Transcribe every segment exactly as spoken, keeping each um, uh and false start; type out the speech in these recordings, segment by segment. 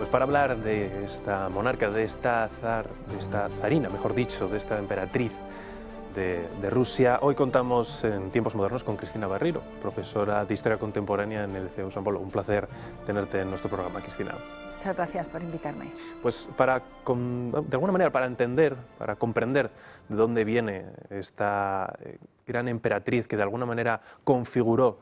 Pues para hablar de esta monarca, de esta zar, de esta zarina, mejor dicho, de esta emperatriz de, de Rusia, hoy contamos en tiempos modernos con Cristina Barriro, profesora de Historia Contemporánea en el C E U San Pablo. Un placer tenerte en nuestro programa, Cristina. Muchas gracias por invitarme. Pues para, de alguna manera, para entender, para comprender de dónde viene esta gran emperatriz que de alguna manera configuró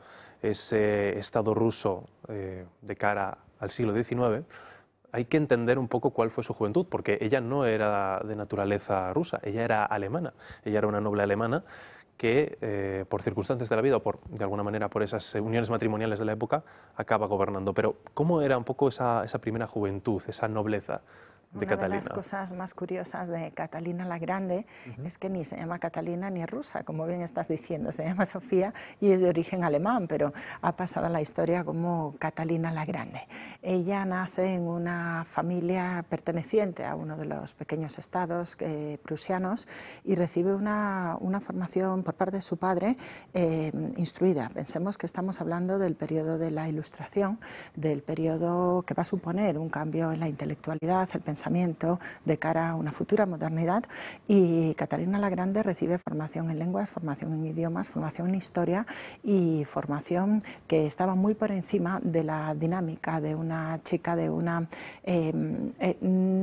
ese Estado ruso eh, de cara al siglo diecinueve, hay que entender un poco cuál fue su juventud, porque ella no era de naturaleza rusa, ella era alemana, ella era una noble alemana que eh, por circunstancias de la vida o por, de alguna manera por esas uniones matrimoniales de la época acaba gobernando. Pero ¿cómo era un poco esa, esa primera juventud, esa nobleza de Una Catalina? de las cosas más curiosas de Catalina la Grande uh-huh. es que ni se llama Catalina ni es rusa, como bien estás diciendo, se llama Sofía y es de origen alemán, pero ha pasado a la historia como Catalina la Grande. Ella nace en una familia perteneciente a uno de los pequeños estados eh, prusianos y recibe una, una formación por parte de su padre eh, instruida. Pensemos que estamos hablando del periodo de la Ilustración, del periodo que va a suponer un cambio en la intelectualidad, el pensamiento de cara a una futura modernidad, y Catalina la Grande recibe formación en lenguas, formación en idiomas, formación en historia y formación que estaba muy por encima de la dinámica de una chica de una eh, eh,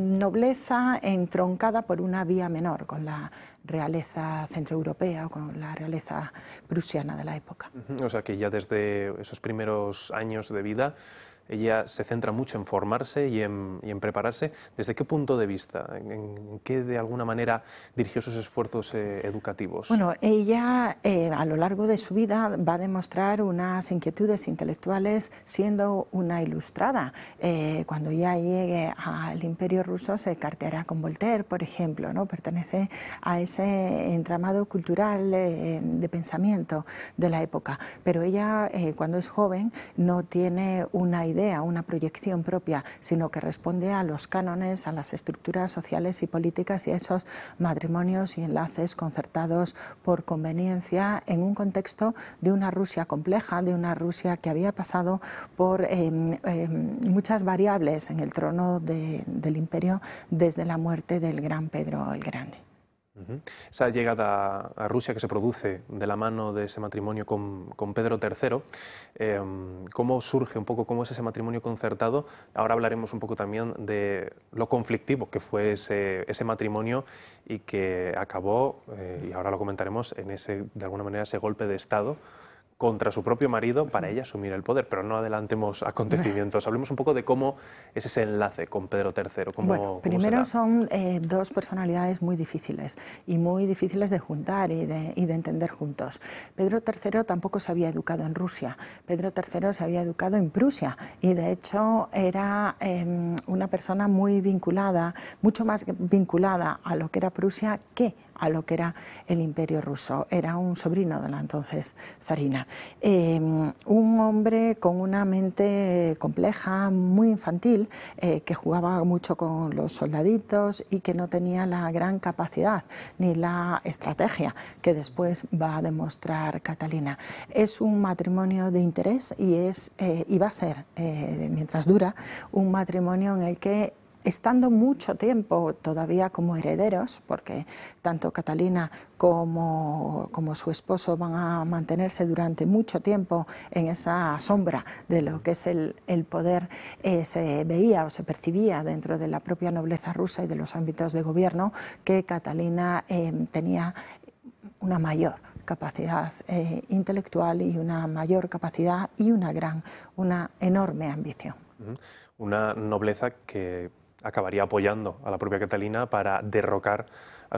nobleza entroncada por una vía menor con la realeza centroeuropea o con la realeza prusiana de la época. O sea que ya desde esos primeros años de vida ella se centra mucho en formarse y en, y en prepararse. ¿Desde qué punto de vista? ¿En, en qué de alguna manera dirigió sus esfuerzos eh, educativos? Bueno, ella eh, a lo largo de su vida va a demostrar unas inquietudes intelectuales siendo una ilustrada. Eh, cuando ya llegue al Imperio Ruso se carteará con Voltaire, por ejemplo, ¿no? Pertenece a ese entramado cultural eh, de pensamiento de la época. Pero ella, eh, cuando es joven, no tiene una idea idea, una proyección propia, sino que responde a los cánones, a las estructuras sociales y políticas y a esos matrimonios y enlaces concertados por conveniencia en un contexto de una Rusia compleja, de una Rusia que había pasado por eh, eh, muchas variables en el trono de, del imperio desde la muerte del gran Pedro el Grande. Uh-huh. Esa llegada a Rusia que se produce de la mano de ese matrimonio con, con Pedro tercero, eh, ¿cómo surge un poco, cómo es ese matrimonio concertado? Ahora hablaremos un poco también de lo conflictivo que fue ese, ese matrimonio y que acabó, eh, y ahora lo comentaremos, en ese, de alguna manera, ese golpe de Estado contra su propio marido para ella asumir el poder. Pero no adelantemos acontecimientos. Hablemos un poco de cómo es ese enlace con Pedro tercero. Cómo, bueno, cómo primero son eh, dos personalidades muy difíciles y muy difíciles de juntar y de, y de entender juntos. Pedro tercero tampoco se había educado en Rusia. Pedro tercero se había educado en Prusia y de hecho era eh, una persona muy vinculada, mucho más vinculada a lo que era Prusia que a lo que era el Imperio Ruso. Era un sobrino de la entonces zarina. Eh, un hombre con una mente compleja, muy infantil, eh, que jugaba mucho con los soldaditos y que no tenía la gran capacidad ni la estrategia que después va a demostrar Catalina. Es un matrimonio de interés y, es, eh, y va a ser, eh, mientras dura, un matrimonio en el que, estando mucho tiempo todavía como herederos, porque tanto Catalina como, como su esposo van a mantenerse durante mucho tiempo en esa sombra de lo que es el, el poder, eh, se veía o se percibía dentro de la propia nobleza rusa y de los ámbitos de gobierno, que Catalina eh, tenía una mayor capacidad eh, intelectual y una mayor capacidad y una gran, una enorme ambición. Una nobleza que acabaría apoyando a la propia Catalina para derrocar a